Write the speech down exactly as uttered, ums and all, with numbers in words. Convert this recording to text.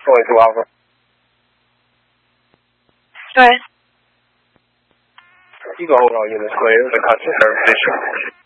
twenty-two Alpha. Go ahead. You can hold on units clear. The contact position.